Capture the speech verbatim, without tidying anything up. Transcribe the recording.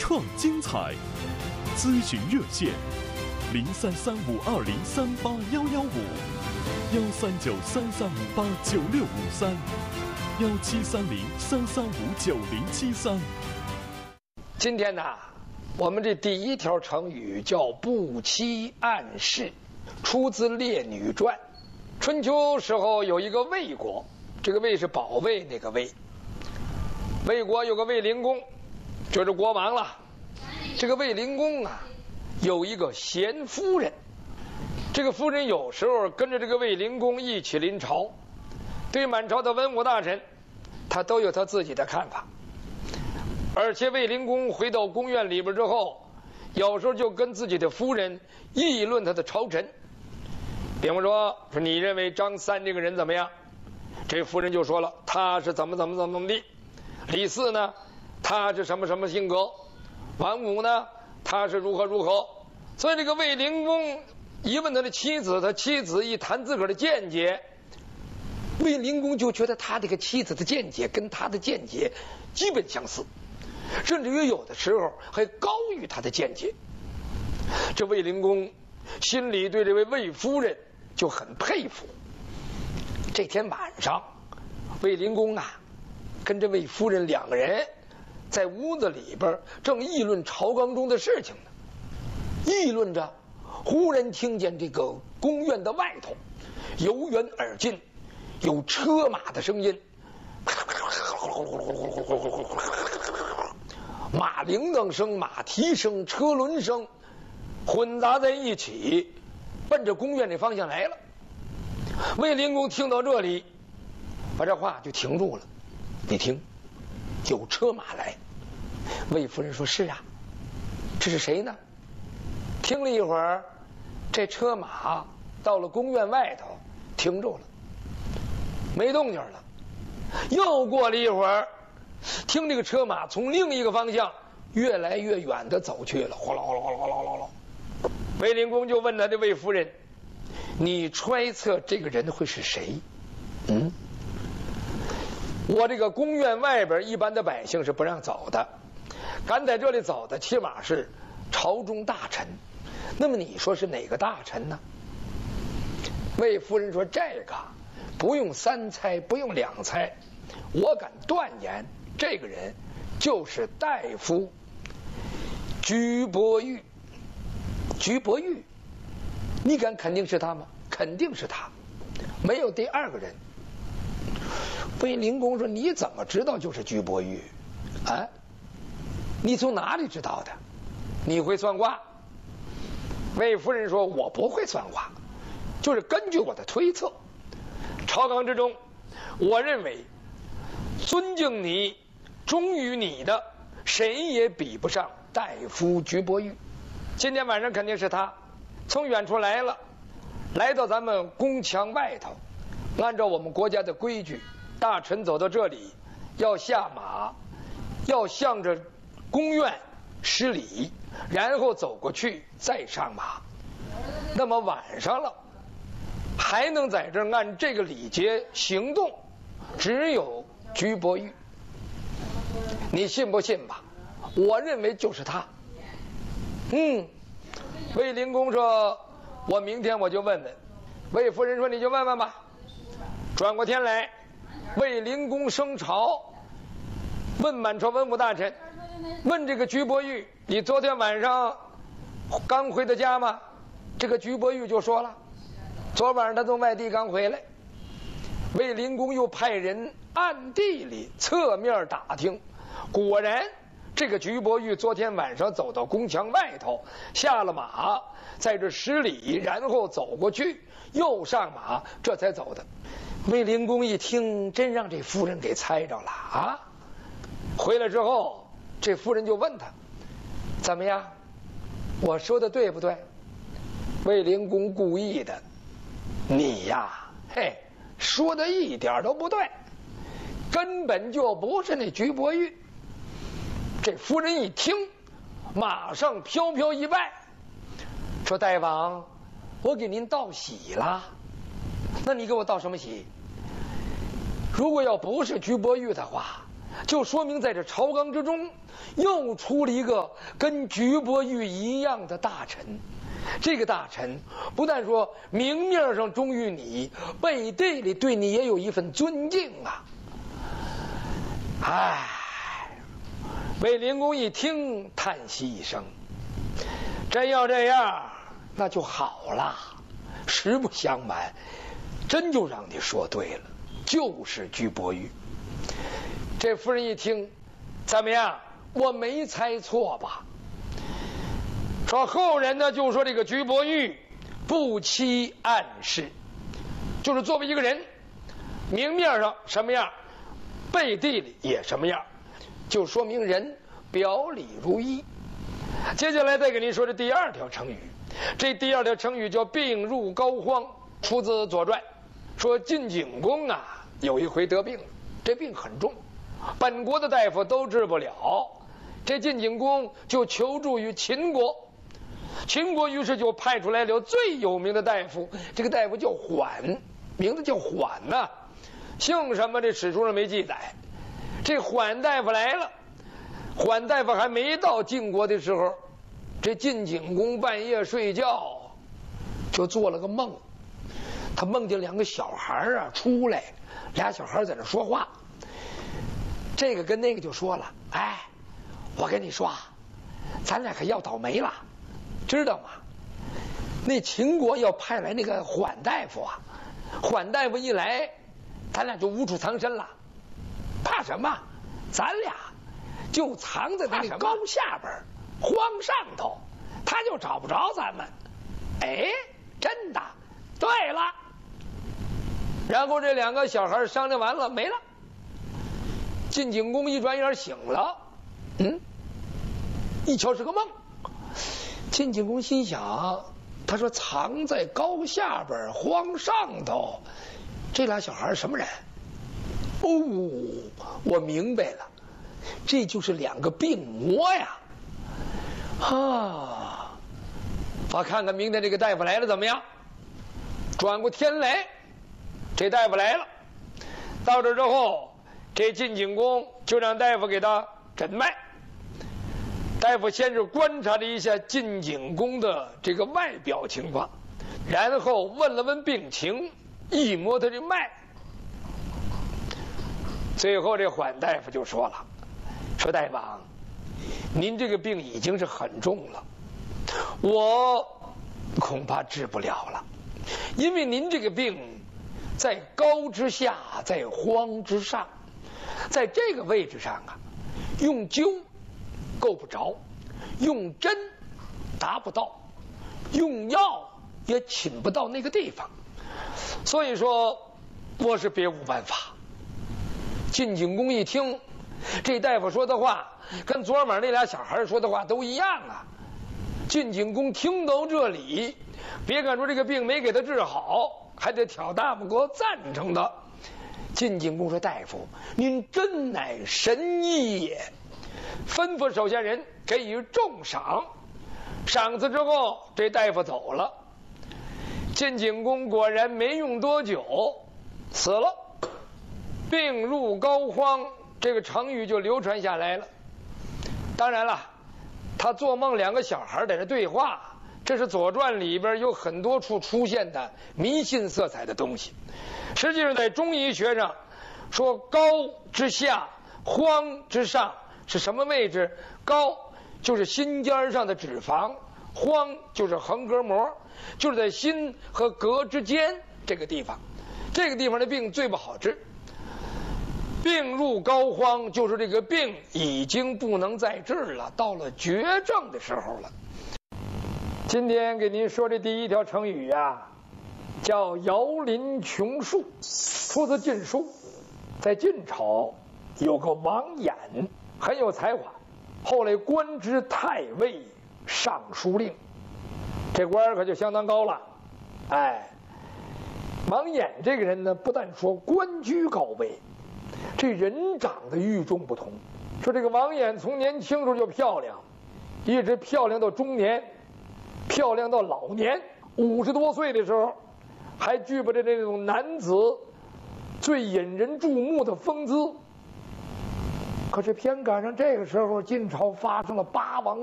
创精彩。咨询热线：零三三五二零三八幺幺五，幺三九三三五八九六五三，幺七三零三三五九零七三。 今天呢，我们这第一条成语叫不期暗示，出自《列女传》。春秋时候有一个魏国，这个魏是保卫那个魏。魏国有个魏灵公，就是国王了。这个魏灵公啊，有一个贤夫人。这个夫人有时候跟着这个魏灵公一起临朝，对满朝的文武大臣，他都有他自己的看法。而且魏灵公回到宫院里边之后，有时候就跟自己的夫人议论他的朝臣。比方说，说你认为张三这个人怎么样？这夫人就说了，他是怎么怎么怎么怎么地。李四呢，他是什么什么性格？王五呢，他是如何如何？所以这个魏灵公一问他的妻子，他妻子一谈自个儿的见解，魏灵公就觉得他这个妻子的见解跟他的见解基本相似，甚至于有的时候还高于他的见解。这魏灵公心里对这位魏夫人就很佩服。这天晚上，魏灵公啊跟这魏夫人两个人在屋子里边正议论朝纲中的事情呢，议论着，忽然听见这个宫院的外头由远而近有车马的声音，马铃铛声、马蹄声、车轮声混杂在一起，奔着宫院这方向来了。魏灵公听到这里，把这话就停住了。你听，有车马来。魏夫人说：“是啊，这是谁呢？”听了一会儿，这车马到了宫院外头停住了，没动静了。又过了一会儿，听这个车马从另一个方向越来越远的走去了，哗啦哗啦哗啦哗啦哗啦。魏灵公就问他这魏夫人：“你揣测这个人会是谁？”嗯，我这个宫院外边一般的百姓是不让走的，敢在这里走的起码是朝中大臣。那么你说是哪个大臣呢？魏夫人说：“这个不用三猜，不用两猜，我敢断言，这个人就是大夫居伯玉。”居伯玉，你敢肯定是他吗？肯定是他，没有第二个人。魏灵公说：“你怎么知道就是居伯玉啊？你从哪里知道的？你会算卦？”魏夫人说：“我不会算卦，就是根据我的推测。朝纲之中，我认为尊敬你、忠于你的，谁也比不上大夫居伯玉。今天晚上肯定是他，从远处来了，来到咱们宫墙外头。按照我们国家的规矩，大臣走到这里要下马，要向着宫院施礼，然后走过去再上马。那么晚上了，还能在这儿按这个礼节行动，只有居伯玉。你信不信吧？我认为就是他。”嗯，魏灵公说：“我明天我就问问。”魏夫人说：“你就问问吧。”转过天来，魏灵公升朝，问满朝文武大臣，问这个居伯玉：“你昨天晚上刚回的家吗？”这个居伯玉就说了：“昨晚上他从外地刚回来。”魏灵公又派人暗地里侧面打听，果然这个居伯玉昨天晚上走到宫墙外头，下了马，在这施礼，然后走过去，又上马，这才走的。魏灵公一听，真让这夫人给猜着了啊！回来之后，这夫人就问他：“怎么样？我说的对不对？”魏灵公故意的：“你呀，嘿，说的一点都不对，根本就不是那居伯玉。”这夫人一听，马上飘飘一拜，说：“大王，我给您道喜了。那你给我道什么喜？如果要不是居伯玉的话， 就说明在这朝纲之中又出了一个跟菊伯玉一样的大臣。这个大臣不但说明面上忠于你，背地里对你也有一份尊敬啊。唉，卫灵公一听，叹息一声，真要这样那就好了。实不相瞒，真就让你说对了，就是菊伯玉。这夫人一听，怎么样？我没猜错吧？说后人呢就说这个菊伯玉不欺暗室，就是作为一个人，明面上什么样，背地里也什么样，就说明人表里如一。接下来再给您说这第二条成语，这第二条成语叫病入膏肓，出自《左传》，说晋景公啊有一回得病了，这病很重，本国的大夫都治不了，这晋景公就求助于秦国。秦国于是就派出来了最有名的大夫，这个大夫叫缓，名字叫缓呐、啊，姓什么这史书上没记载。这缓大夫来了，缓大夫还没到晋国的时候，这晋景公半夜睡觉就做了个梦，他梦见两个小孩啊出来，俩小孩在那说话，这个跟那个就说了，哎，我跟你说，咱俩可要倒霉了，知道吗？那秦国要派来那个缓大夫啊，缓大夫一来，咱俩就无处藏身了。怕什么？咱俩就藏在那个高下边，荒上头，他就找不着咱们。哎，真的，对了。然后这两个小孩商量完了，没了。晋景公一转眼醒了，嗯，一瞧是个梦。晋景公心想，他说藏在高下边，荒上头，这俩小孩什么人？哦，我明白了，这就是两个病魔呀！啊，我看看明天这个大夫来了怎么样？转过天来，这大夫来了，到这之后，这晋景公就让大夫给他诊脉。大夫先是观察了一下晋景公的这个外表情况，然后问了问病情，一摸他这脉，最后这缓大夫就说了，说大王，您这个病已经是很重了，我恐怕治不了了，因为您这个病在高之下，在荒之上，在这个位置上啊，用灸够不着，用针达不到，用药也请不到那个地方，所以说我是别无办法。晋景公一听，这大夫说的话跟昨晚那俩小孩说的话都一样啊。晋景公听到这里，别看说这个病没给他治好，还得挑大拇哥赞成他。晋景公说，大夫您真乃神医也，吩咐手下人给予重赏。赏赐之后，这大夫走了。晋景公果然没用多久死了。病入膏肓这个成语就流传下来了。当然了，他做梦两个小孩在这对话，这是《左传》里边有很多处出现的迷信色彩的东西。实际上在中医学上说，膏之下，肓之上是什么位置？膏就是心尖上的脂肪，肓就是横膈膜，就是在心和膈之间这个地方。这个地方的病最不好治。病入膏肓就是这个病已经不能再治了，到了绝症的时候了。今天给您说这第一条成语啊，叫摇铃琼树，出自《晋书》。在晋朝有个王衍，很有才华，后来官至太尉、尚书令，这官可就相当高了。哎，王衍这个人呢，不但说官居高位，这人长得与众不同。说这个王衍从年轻时候就漂亮，一直漂亮到中年，漂亮到老年，五十多岁的时候，还具备着这种男子最引人注目的风姿。 可是偏赶上这个时候，晋朝发生了八王